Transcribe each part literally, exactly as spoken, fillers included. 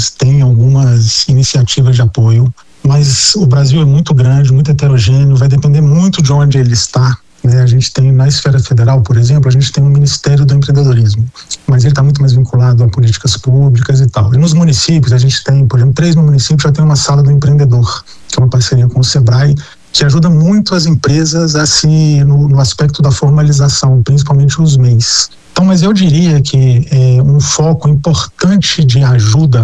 têm algumas iniciativas de apoio, mas o Brasil é muito grande, muito heterogêneo, vai depender muito de onde ele está. A gente tem na esfera federal, por exemplo, a gente tem um Ministério do Empreendedorismo, mas ele está muito mais vinculado a políticas públicas e tal. E nos municípios a gente tem, por exemplo, três municípios já tem uma sala do empreendedor, que é uma parceria com o Sebrae, que ajuda muito as empresas a se, no, no aspecto da formalização, principalmente os M E Is. Então, mas eu diria que é, um foco importante de ajuda,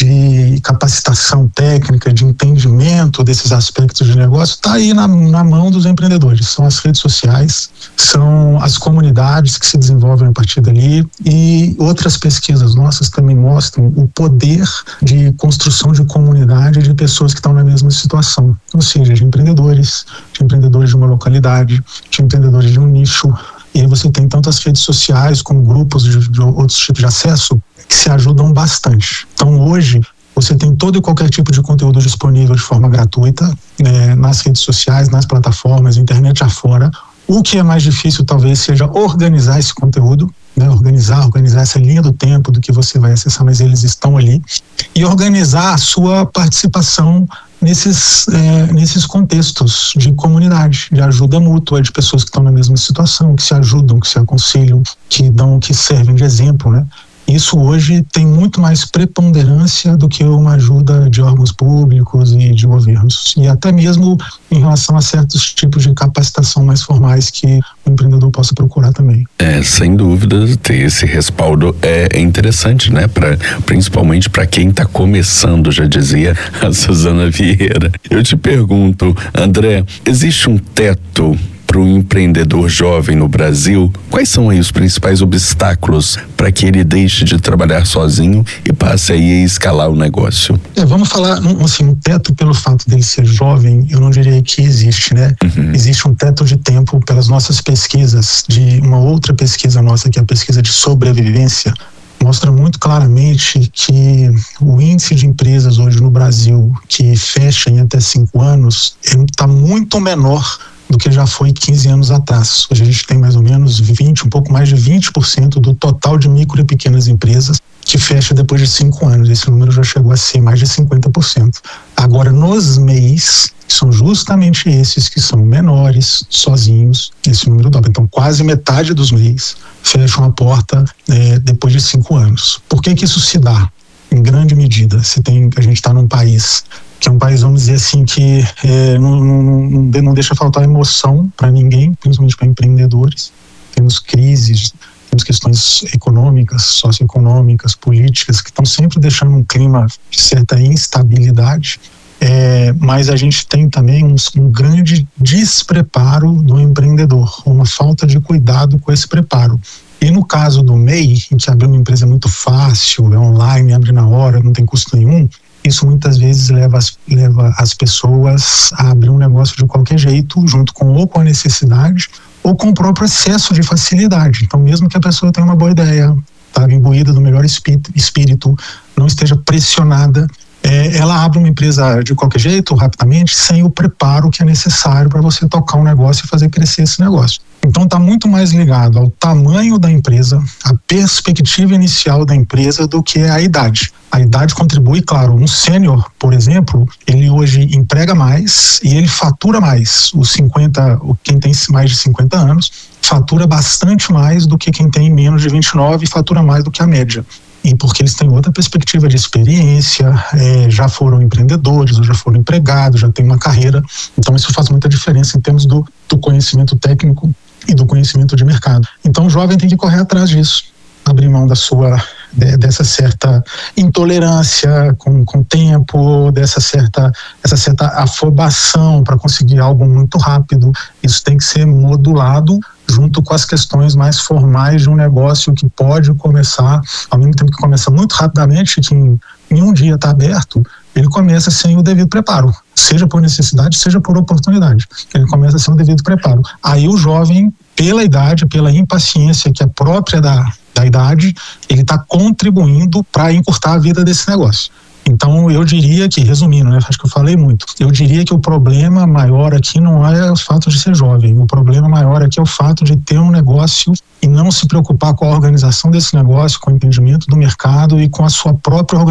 de capacitação técnica, de entendimento desses aspectos de negócio, está aí na, na mão dos empreendedores. São as redes sociais, são as comunidades que se desenvolvem a partir dali, e outras pesquisas nossas também mostram o poder de construção de comunidade de pessoas que estão na mesma situação, ou seja, de empreendedores, de empreendedores de uma localidade, de empreendedores de um nicho. E aí você tem tanto as redes sociais como grupos de, de outros tipos de acesso que se ajudam bastante. Então hoje você tem todo e qualquer tipo de conteúdo disponível de forma gratuita, né, nas redes sociais, nas plataformas, internet afora. O que é mais difícil talvez seja organizar esse conteúdo, né, organizar, organizar essa linha do tempo do que você vai acessar, mas eles estão ali, e organizar a sua participação nesses, é, nesses contextos de comunidade, de ajuda mútua, de pessoas que estão na mesma situação, que se ajudam, que se aconselham, que dão, que servem de exemplo, né? Isso hoje tem muito mais preponderância do que uma ajuda de órgãos públicos e de governos, e até mesmo em relação a certos tipos de capacitação mais formais que o empreendedor possa procurar também. É, sem dúvida, ter esse respaldo é interessante, né? Pra, principalmente para quem está começando, já dizia a Suzana Vieira. Eu te pergunto, André, existe um teto para um empreendedor jovem no Brasil? Quais são aí os principais obstáculos para que ele deixe de trabalhar sozinho e passe aí a escalar o negócio? É, vamos falar, assim, um teto pelo fato dele ser jovem, eu não diria que existe, né? Uhum. Existe um teto de tempo pelas nossas pesquisas, de uma outra pesquisa nossa, que é a pesquisa de sobrevivência, mostra muito claramente que o índice de empresas hoje no Brasil que fecha em até cinco anos está muito menor do que já foi quinze anos atrás. Hoje a gente tem mais ou menos vinte, um pouco mais de vinte por cento do total de micro e pequenas empresas que fecha depois de cinco anos. Esse número já chegou a ser mais de cinquenta por cento. Agora, nos M E Is, são justamente esses que são menores, sozinhos, esse número dobra. Então, quase metade dos M E Is fecham a porta é, depois de cinco anos. Por que que isso se dá? Em grande medida, você tem, a gente está num país que é um país, vamos dizer assim, que é, não, não, não deixa faltar emoção para ninguém, principalmente para empreendedores. Temos crises, temos questões econômicas, socioeconômicas, políticas, que estão sempre deixando um clima de certa instabilidade. É, mas a gente tem também um, um grande despreparo do empreendedor, uma falta de cuidado com esse preparo. E no caso do M E I, em que abrir uma empresa é muito fácil, é online, abre na hora, não tem custo nenhum, isso muitas vezes leva as, leva as pessoas a abrir um negócio de qualquer jeito, junto com ou com a necessidade ou com o próprio excesso de facilidade. Então, mesmo que a pessoa tenha uma boa ideia, tá imbuída do melhor espírito, espírito não esteja pressionada, é, ela abre uma empresa de qualquer jeito, rapidamente, sem o preparo que é necessário para você tocar um negócio e fazer crescer esse negócio. Então está muito mais ligado ao tamanho da empresa, à perspectiva inicial da empresa, do que a idade. A idade contribui, claro. Um sênior, por exemplo, ele hoje emprega mais e ele fatura mais. Os cinquenta, quem tem mais de cinquenta anos, fatura bastante mais do que quem tem menos de vinte e nove e fatura mais do que a média. E porque eles têm outra perspectiva de experiência, é, já foram empreendedores, ou já foram empregados, já têm uma carreira. Então isso faz muita diferença em termos do, do conhecimento técnico e do conhecimento de mercado. Então o jovem tem que correr atrás disso, abrir mão da sua, de, dessa certa intolerância com o tempo, dessa certa, essa certa afobação para conseguir algo muito rápido. Isso tem que ser modulado junto com as questões mais formais de um negócio que pode começar, ao mesmo tempo que começa muito rapidamente, que em, em um dia está aberto, ele começa sem o devido preparo, seja por necessidade, seja por oportunidade. Ele começa sem o devido preparo. Aí o jovem, pela idade, pela impaciência que é própria da, da idade, ele está contribuindo para encurtar a vida desse negócio. Então eu diria que, resumindo, né, acho que eu falei muito, eu diria que o problema maior aqui não é o fato de ser jovem, o problema maior aqui é o fato de ter um negócio e não se preocupar com a organização desse negócio, com o entendimento do mercado e com a sua própria organização.